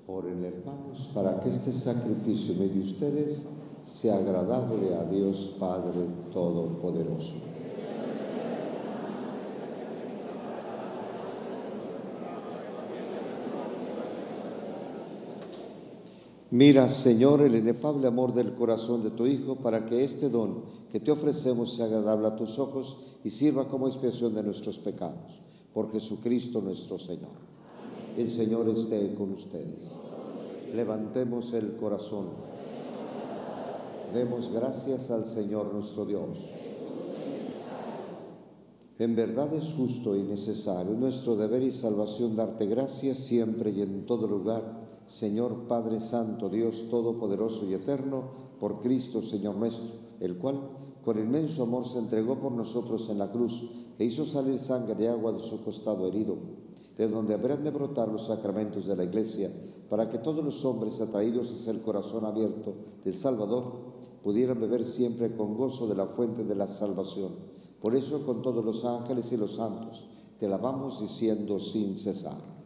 Oren, hermanos, para que este sacrificio en medio de ustedes sea agradable a Dios Padre Todopoderoso. Mira, Señor, el inefable amor del corazón de tu Hijo, para que este don que te ofrecemos sea agradable a tus ojos y sirva como expiación de nuestros pecados. Por Jesucristo nuestro Señor. Amén. El Señor esté con ustedes. Levantemos el corazón. Demos gracias al Señor nuestro Dios. En verdad es justo y necesario, nuestro deber y salvación, darte gracias siempre y en todo lugar, Señor Padre Santo, Dios Todopoderoso y Eterno, por Cristo Señor nuestro, el cual con inmenso amor se entregó por nosotros en la cruz e hizo salir sangre y agua de su costado herido, de donde habrán de brotar los sacramentos de la Iglesia, para que todos los hombres atraídos hacia el corazón abierto del Salvador pudieran beber siempre con gozo de la fuente de la salvación. Por eso, con todos los ángeles y los santos, te alabamos diciendo sin cesar.